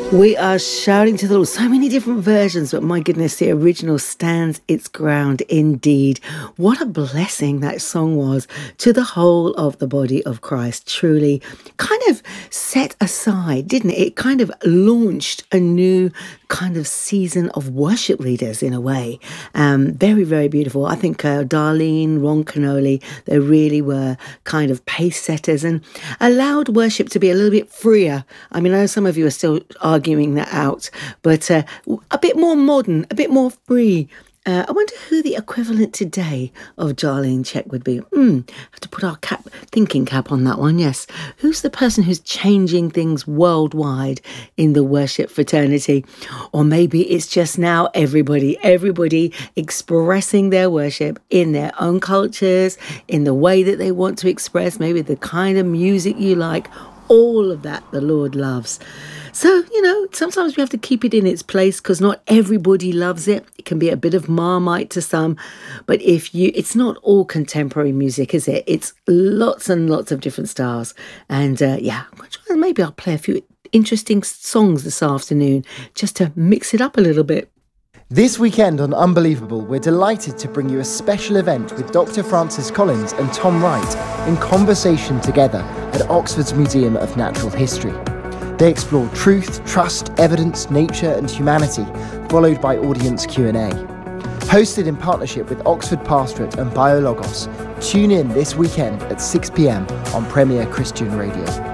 We are shouting to the Lord. So many different versions, but my goodness, the original stands its ground indeed. What a blessing that song was to the whole of the body of Christ. Truly kind of set aside, didn't it? It kind of launched a new kind of season of worship leaders in a way. Very, very beautiful. I think Darlene, Ron Canoli, they really were kind of pace setters and allowed worship to be a little bit freer. I mean, I know some of you are still arguing that out, but a bit more modern, a bit more free. I wonder who the equivalent today of Darlene Zschech would be. Have to put our thinking cap on that one, yes. Who's the person who's changing things worldwide in the worship fraternity? Or maybe it's just now everybody expressing their worship in their own cultures, in the way that they want to express, maybe the kind of music you like. All of that the Lord loves. So, sometimes we have to keep it in its place because not everybody loves it. It can be a bit of Marmite to some. But it's not all contemporary music, is it? It's lots and lots of different styles. And maybe I'll play a few interesting songs this afternoon just to mix it up a little bit. This weekend on Unbelievable, we're delighted to bring you a special event with Dr. Francis Collins and Tom Wright in conversation together at Oxford's Museum of Natural History. They explore truth, trust, evidence, nature and humanity, followed by audience Q&A. Hosted in partnership with Oxford Pastorate and BioLogos, tune in this weekend at 6 p.m. on Premier Christian Radio.